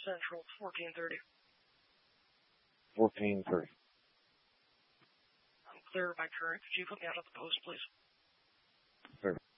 Central. It's 14:30. 14:30. I'm clear by current. Could you put me out at the post, please? Sure.